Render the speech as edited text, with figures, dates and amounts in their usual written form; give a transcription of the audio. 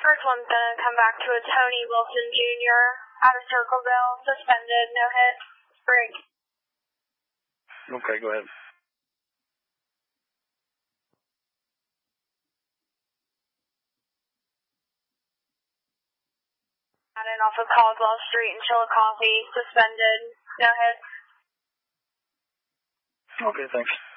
First one's gonna come back to a Tony Wilson Jr. out of Circleville, suspended, no hit, break. Okay, go ahead. And off of Caldwell Street in Chillicothe, suspended, no hit. Okay, thanks.